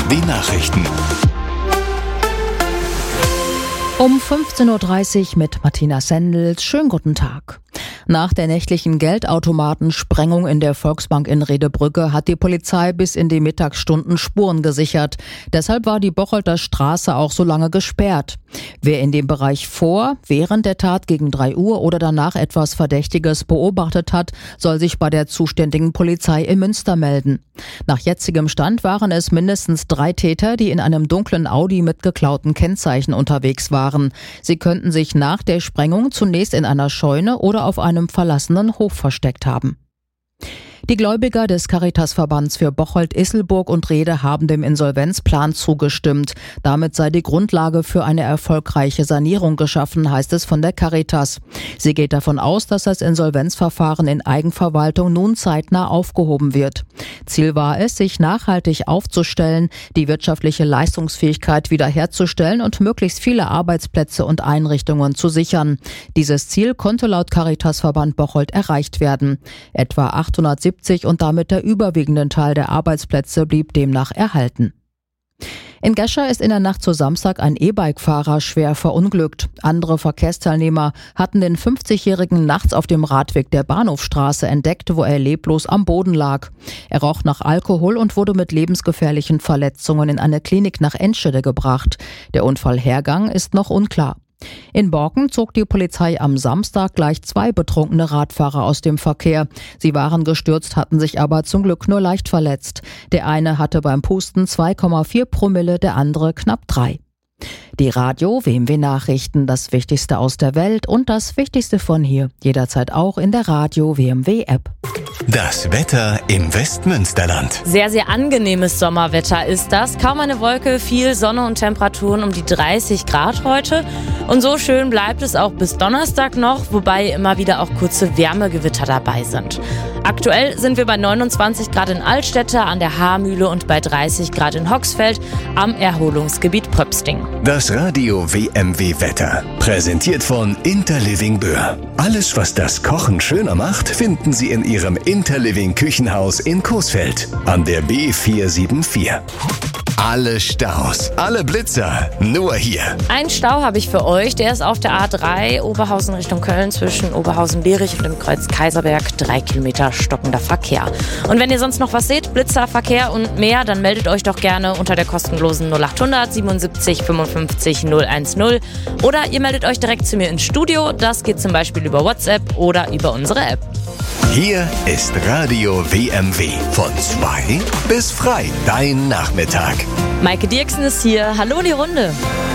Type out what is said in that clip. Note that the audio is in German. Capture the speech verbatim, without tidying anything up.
Die Nachrichten. Um fünfzehn Uhr dreißig mit Martina Sendels. Schönen guten Tag. Nach der nächtlichen Geldautomatensprengung in der Volksbank in Rehdebrücke hat die Polizei bis in die Mittagsstunden Spuren gesichert. Deshalb war die Bocholter Straße auch so lange gesperrt. Wer in dem Bereich vor, während der Tat gegen drei Uhr oder danach etwas Verdächtiges beobachtet hat, soll sich bei der zuständigen Polizei in Münster melden. Nach jetzigem Stand waren es mindestens drei Täter, die in einem dunklen Audi mit geklauten Kennzeichen unterwegs waren. Sie könnten sich nach der Sprengung zunächst in einer Scheune oder auf einem verlassenen Hof versteckt haben. Die Gläubiger des Caritasverbands für Bocholt, Isselburg und Rehde haben dem Insolvenzplan zugestimmt. Damit sei die Grundlage für eine erfolgreiche Sanierung geschaffen, heißt es von der Caritas. Sie geht davon aus, dass das Insolvenzverfahren in Eigenverwaltung nun zeitnah aufgehoben wird. Ziel war es, sich nachhaltig aufzustellen, die wirtschaftliche Leistungsfähigkeit wiederherzustellen und möglichst viele Arbeitsplätze und Einrichtungen zu sichern. Dieses Ziel konnte laut Caritasverband Bocholt erreicht werden. Etwa achthundertsiebzig und damit der überwiegende Teil der Arbeitsplätze blieb demnach erhalten. In Gescher ist in der Nacht zu Samstag ein E-Bike-Fahrer schwer verunglückt. Andere Verkehrsteilnehmer hatten den fünfzigjährigen nachts auf dem Radweg der Bahnhofstraße entdeckt, wo er leblos am Boden lag. Er roch nach Alkohol und wurde mit lebensgefährlichen Verletzungen in eine Klinik nach Enschede gebracht. Der Unfallhergang ist noch unklar. In Borken zog die Polizei am Samstag gleich zwei betrunkene Radfahrer aus dem Verkehr. Sie waren gestürzt, hatten sich aber zum Glück nur leicht verletzt. Der eine hatte beim Pusten zwei Komma vier Promille, der andere knapp drei. Die Radio W M W Nachrichten, das Wichtigste aus der Welt und das Wichtigste von hier. Jederzeit auch in der Radio W M W App. Das Wetter im Westmünsterland. Sehr, sehr angenehmes Sommerwetter ist das. Kaum eine Wolke, viel Sonne und Temperaturen um die dreißig Grad heute. Und so schön bleibt es auch bis Donnerstag noch, wobei immer wieder auch kurze Wärmegewitter dabei sind. Aktuell sind wir bei neunundzwanzig Grad in Altstädte, an der Haarmühle und bei dreißig Grad in Hoxfeld am Erholungsgebiet Pröpsting. Das Radio W M W Wetter. Präsentiert von Interliving Böhr. Alles, was das Kochen schöner macht, finden Sie in Ihrem Interliving Küchenhaus in Coesfeld an der B vier sieben vier. Alle Staus, alle Blitzer, nur hier. Ein Stau habe ich für euch, der ist auf der A drei Oberhausen Richtung Köln zwischen Oberhausen-Berich und dem Kreuz Kaiserberg. Drei Kilometer stockender Verkehr. Und wenn ihr sonst noch was seht, Blitzer, Verkehr und mehr, dann meldet euch doch gerne unter der kostenlosen null achthundert siebenundsiebzig fünfundfünfzig null eins-null oder ihr meldet euch direkt zu mir ins Studio. Das geht zum Beispiel über WhatsApp oder über unsere App. Hier ist Radio W M W. Von zwei bis frei, dein Nachmittag. Maike Dirksen ist hier. Hallo in die Runde.